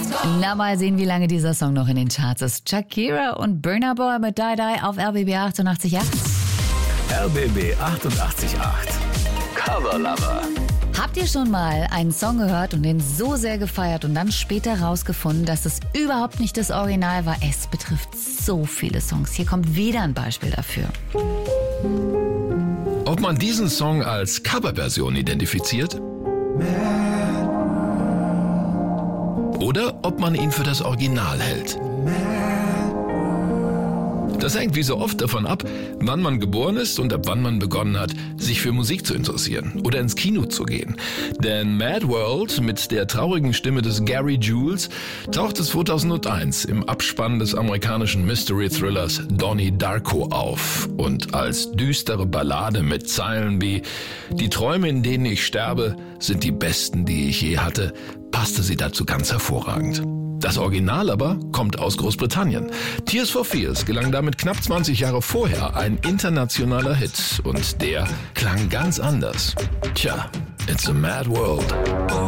Na, mal sehen, wie lange dieser Song noch in den Charts ist. Shakira und Burna Boy mit Die Die auf RBB 88.8. RBB 88.8 Cover Lover. Habt ihr schon mal einen Song gehört und den so sehr gefeiert und dann später rausgefunden, dass es überhaupt nicht das Original war? Es betrifft so viele Songs. Hier kommt wieder ein Beispiel dafür. Ob man diesen Song als Coverversion identifiziert oder ob man ihn für das Original hält. Das hängt wie so oft davon ab, wann man geboren ist und ab wann man begonnen hat, sich für Musik zu interessieren oder ins Kino zu gehen. Denn Mad World mit der traurigen Stimme des Gary Jules tauchte 2001 im Abspann des amerikanischen Mystery-Thrillers Donnie Darko auf. Und als düstere Ballade mit Zeilen wie „Die Träume, in denen ich sterbe, sind die besten, die ich je hatte", passte sie dazu ganz hervorragend. Das Original aber kommt aus Großbritannien. Tears for Fears gelang damit knapp 20 Jahre vorher ein internationaler Hit und der klang ganz anders. Tja, it's a mad world.